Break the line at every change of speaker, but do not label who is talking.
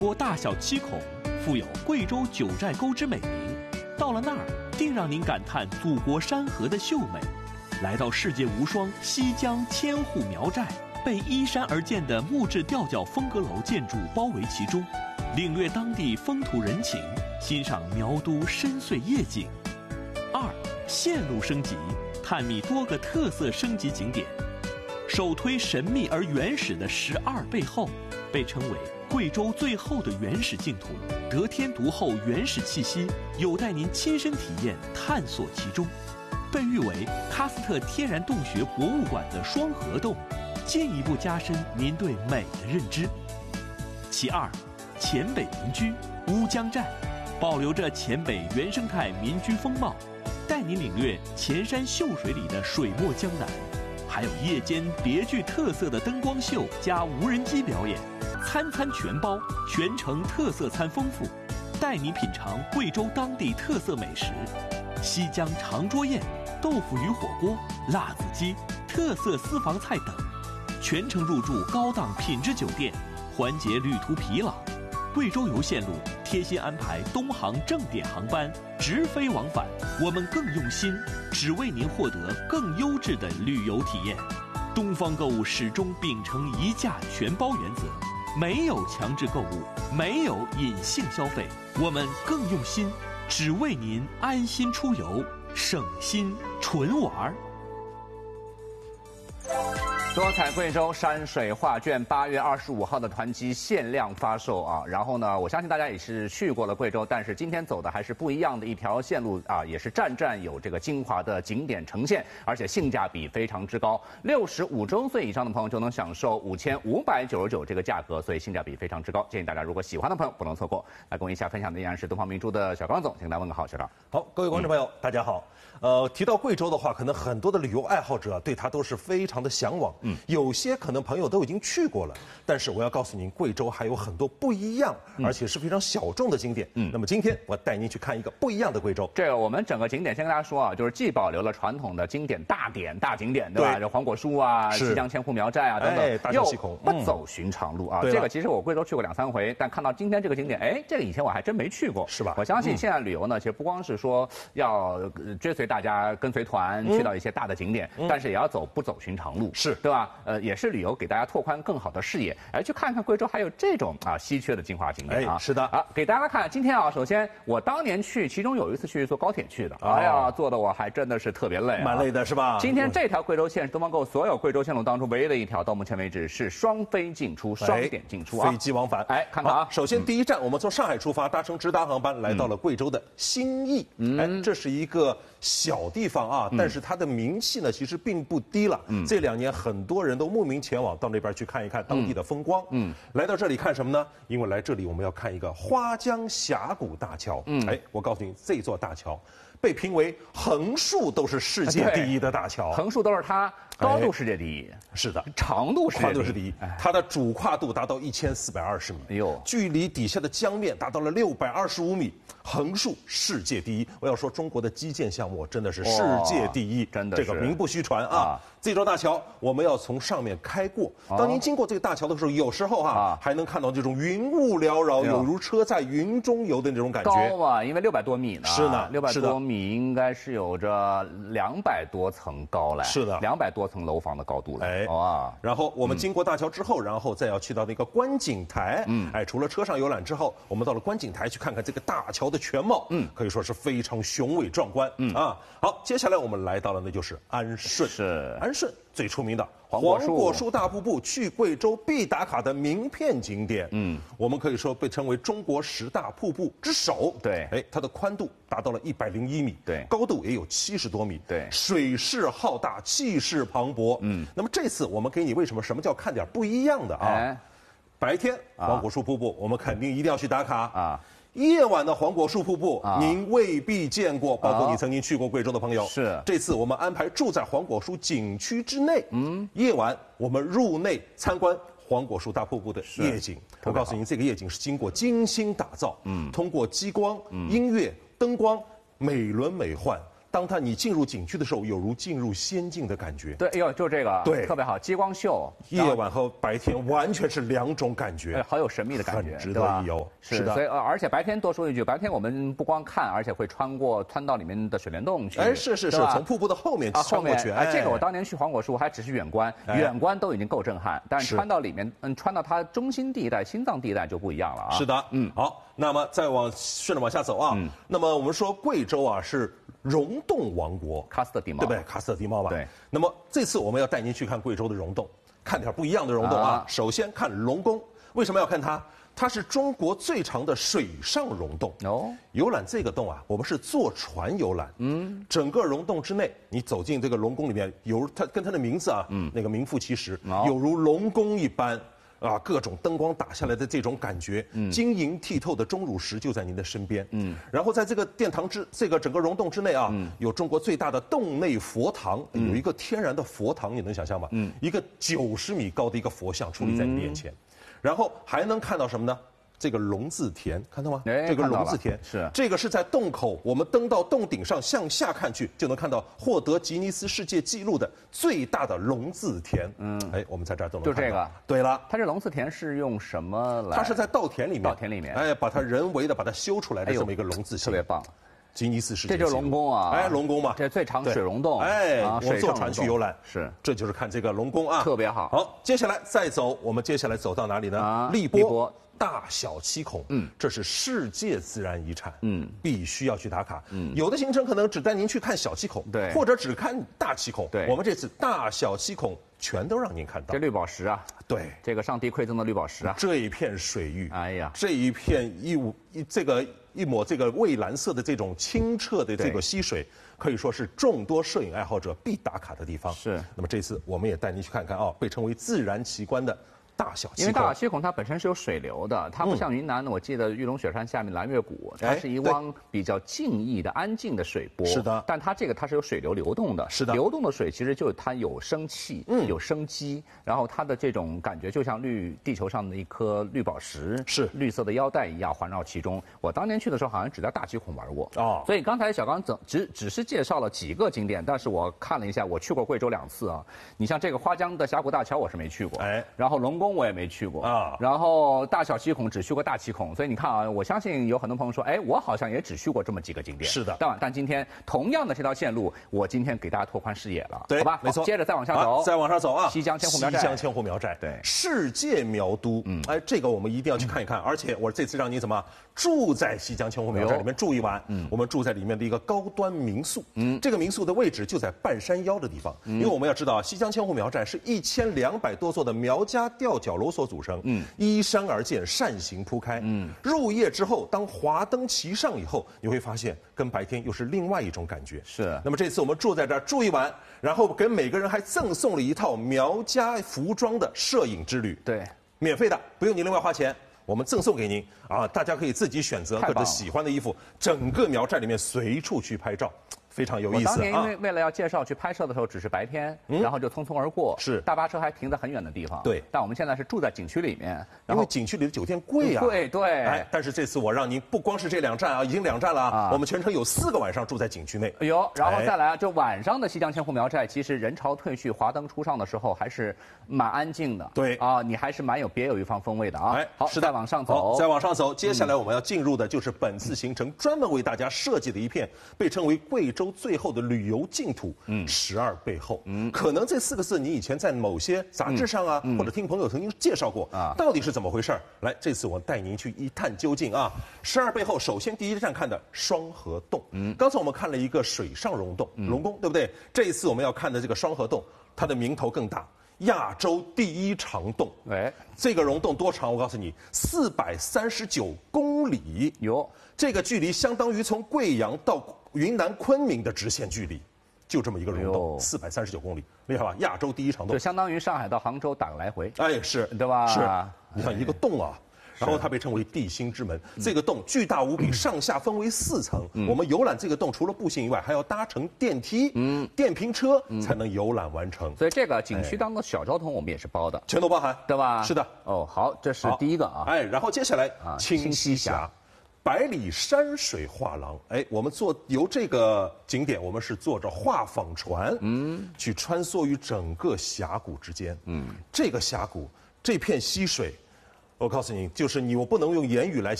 郭大小7孔，富有贵州九寨沟之美名。到了那儿，定让您感叹祖国山河的秀美。来到世界无双西江千户苗寨，被依山而建的木质吊脚风格楼建筑包围其中，领略当地风土人情，欣赏苗都深邃夜景。2、线路升级，探秘多个特色升级景点。首推神秘而原始的12背后，被称为贵州最后的原始净土，得天独厚原始气息，有待您亲身体验探索其中。被誉为喀斯特天然洞穴博物馆的双河洞，进一步加深您对美的认知。其2，黔北民居乌江寨，保留着黔北原生态民居风貌，带您领略黔山秀水里的水墨江南。还有夜间别具特色的灯光秀加无人机表演，餐餐全包，全程特色餐丰富，带你品尝贵州当地特色美食，西江长桌宴、豆腐鱼火锅、辣子鸡、特色私房菜等，全程入住高档品质酒店，缓解旅途疲劳。贵州邮线路贴心安排东航正点航班直飞往返，我们更用心，只为您获得更优质的旅游体验。东方购物始终秉承一价全包原则，没有强制购物，没有隐性消费，我们更用心，只为您安心出游，省心纯玩。
多彩贵州山水画卷8月25号的团集限量发售啊！然后呢，我相信大家也是去过了贵州，但是今天走的还是不一样的一条线路啊，也是站站有这个精华的景点呈现，而且性价比非常之高。65周岁以上的朋友就能享受5599这个价格，所以性价比非常之高。建议大家如果喜欢的朋友不能错过。来跟我一起分享的依然是东方明珠的小刚总，请大家问个好，小刚。
好，各位观众朋友，大家好。提到贵州的话，可能很多的旅游爱好者对它都是非常的向往。有些可能朋友都已经去过了，但是我要告诉您，贵州还有很多不一样，而且是非常小众的景点。那么今天我带您去看一个不一样的贵州。
这个我们整个景点先跟大家说啊，就是既保留了传统的经典大景点，对吧？这黄果树啊、西江千户苗寨啊等等，又不走寻常路啊。这个其实我贵州去过2、3回，但看到今天这个景点，哎，这个以前我还真没去过，
是吧？
我相信现在旅游呢，其实不光是说要追随大家跟随团去到一些大的景点，但是也要不走寻常路，
是
对吧？也是旅游给大家拓宽更好的视野，哎，去看看贵州还有这种稀缺的精华景点啊。
是的
啊，给大家看，今天啊，首先我当年去，其中有一次去坐高铁去的，哎呀，坐的我还真的是特别累，
蛮累的是吧？
今天这条贵州线是东方购所有贵州线路当中唯一的一条，到目前为止是双飞进出、双点进出啊，
飞机往返。
哎，看看啊，
首先第一站我们从上海出发，搭乘直达航班来到了贵州的兴义。这是一个小地方啊，但是它的名气呢其实并不低了。这2年很多人都慕名前往到那边去看一看当地的风光。来到这里看什么呢？因为来这里我们要看一个花江峡谷大桥。我告诉你，这座大桥被评为横竖都是世界第一的大桥，
横竖都是它，高度世界第一，
是的，
长度
跨度是第一，它的主跨度达到1420米，
哎呦，
距离底下的江面达到了625米，横竖世界第一。我要说中国的基建项目真的是世界第一，
真的是
这个名不虚传啊。这座大桥我们要从上面开过，当您经过这个大桥的时候，有时候还能看到这种云雾缭绕，有如车在云中游的那种感觉。
高啊，因为600多米呢，
是呢
，600多米应该是有着200多层高嘞，
是的
，200多层楼房的高度了。
哇！然后我们经过大桥之后，然后再要去到那个观景台。除了车上游览之后，我们到了观景台去看看这个大桥的全貌。可以说是非常雄伟壮观。好，接下来我们来到了那就是安顺。
是
安顺最出名的黄果树大瀑布，去贵州必打卡的名片景点。我们可以说被称为中国10大瀑布之首。
对，
它的宽度达到了101米，
对，
高度也有70多米，
对，
水势浩大，气势磅礴。那么这次我们给你什么叫看点不一样的啊？白天黄果树瀑布，我们肯定一定要去打卡啊。夜晚的黄果树瀑布，您未必见过，包括你曾经去过贵州的朋友。
是，
这次我们安排住在黄果树景区之内。夜晚我们入内参观黄果树大瀑布的夜景。我告诉您，这个夜景是经过精心打造，通过激光、音乐、灯光美轮美奂， 当你进入景区的时候，有如进入仙境的感觉。
对，哎呦，就这个，
对，
特别好，激光秀，
夜晚和白天完全是两种感觉，
好有神秘的感觉，
很值得一游。
是的，所以而且白天多说一句，白天我们不光看，而且会穿到里面的水帘洞去。
哎，是，从瀑布的后面穿过去。
这个我当年去黄果树还只是远观，远观都已经够震撼，但是穿到里面，穿到它中心地带、心脏地带就不一样了啊。
是的，好，那么顺着往下走啊，那么我们说贵州啊是溶洞王国，
喀斯特地貌，
对不对？喀斯特地貌吧。
对。
那么这次我们要带您去看贵州的溶洞，看点不一样的溶洞啊。首先看龙宫，为什么要看它？它是中国最长的水上溶洞。游览这个洞啊，我们是坐船游览。整个溶洞之内，你走进这个龙宫里面，它跟它的名字啊，那个名副其实，有如龙宫一般。各种灯光打下来的这种感觉，晶莹剔透的钟乳石就在您的身边。然后在这个这个整个溶洞之内啊，有中国最大的洞内佛堂，有一个天然的佛堂，你能想象吗？一个90米高的一个佛像矗立在你面前，然后还能看到什么呢？这个龙字田，看到吗？这个龙字田
是这
个是在洞口，我们登到洞顶上向下看去，就能看到获得吉尼斯世界纪录的最大的龙字田。我们在这儿都能看到。
就这个。
对了，
它这龙字田是用什么来？
它是在稻田里面。
稻田里面。
把它人为的把它修出来的这么一个龙字形，
特别棒。
吉尼斯世界纪录。
这就是龙宫啊！
龙宫嘛，
这最长水溶洞。
我们坐船去游览，这就是看这个龙宫啊，
特别好。
好，接下来再走，我们接下来走到哪里呢？荔波。大小七孔，这是世界自然遗产，必须要去打卡。有的行程可能只带您去看小七孔，
对，
或者只看大七孔。
对，
我们这次大小七孔全都让您看到。
这绿宝石啊，
对，
这个上帝馈赠的绿宝石啊，
这一片水域，
哎呀，
这一片一抹这个蔚蓝色的这种清澈的这个溪水，可以说是众多摄影爱好者必打卡的地方。
是。
那么这次我们也带您去看看被称为自然奇观的大小七孔。
因为大小七孔它本身是有水流的，它不像云南的，我记得玉龙雪山下面蓝月谷，它是一汪比较静谧的、安静的水波。
是的。
但它这个它是有水流流动的。
是的。
流动的水其实就它有生气，有生机，然后它的这种感觉就像地球上的一颗绿宝石，
是
绿色的腰带一样环绕其中。我当年去的时候好像只在大七孔玩过。所以刚才小刚只是介绍了几个景点，但是我看了一下，我去过贵州2次啊。你像这个花江的峡谷大桥我是没去过，然后龙宫我也没去过然后大小七孔只去过大七孔，所以你看啊，我相信有很多朋友说，我好像也只去过这么几个景点。
是的，
但今天同样的这条线路，我今天给大家拓宽视野了，
对，
好吧？
没错。
接着再往下走，
再往上走啊，
西江千户苗寨。
西江千户苗寨，
对，
世界苗都，这个我们一定要去看一看。而且我这次让你怎么住在西江千户苗寨里面住一晚，我们住在里面的一个高端民宿，这个民宿的位置就在半山腰的地方，因为我们要知道西江千户苗寨是1200多座的苗家吊脚楼所组成，依山而建，扇形铺开，入夜之后，当华灯齐上以后，你会发现跟白天又是另外一种感觉。
是。
那么这次我们住在这儿住一晚，然后给每个人还赠送了一套苗家服装的摄影之旅，
对，
免费的，不用你另外花钱。我们赠送给您大家可以自己选择各自喜欢的衣服，整个苗寨里面随处去拍照。非常有意思。
我当年因为为了要介绍去拍摄的时候，只是白天，然后就匆匆而过。
是，
大巴车还停在很远的地方。
对。
但我们现在是住在景区里面，
因为景区里的酒店贵啊。
贵，对。
但是这次我让您不光是这2站已经2站了我们全程有4个晚上住在景区内。
然后再来，就晚上的西江千户苗寨，其实人潮退去，华灯初上的时候还是蛮安静的。
对。
你还是别有一番风味的啊。好，再往上走。
再往上走，接下来我们要进入的就是本次行程专门为大家设计的一片，被称为贵州最后的旅游净土，12背后。可能这4个字你以前在某些杂志上或者听朋友曾经介绍过到底是怎么回事？来，这次我带您去一探究竟啊！12背后，首先第一站看的双河洞。刚才我们看了一个水上溶洞，龙宫，对不对？这一次我们要看的这个双河洞，它的名头更大。亚洲第1长洞，这个溶洞多长？我告诉你，439公里。这个距离相当于从贵阳到云南昆明的直线距离，就这么一个溶洞，439公里，厉害吧？亚洲第1长洞，
就相当于上海到杭州打个来回。
是，
对吧？
是，你看一个洞啊。然后它被称为地心之门，这个洞巨大无比，上下分为4层。我们游览这个洞，除了步行以外，还要搭乘电梯、电瓶车才能游览完成。
所以这个景区当中的小交通我们也是包的，
全都包含，
对吧？
是的。
好，这是第一个啊。
然后接下来清溪峡。 百里山水画廊，哎，我们由这个景点，我们是坐着画舫船，去穿梭于整个峡谷之间，这个峡谷，这片溪水，我告诉你，就是我不能用言语来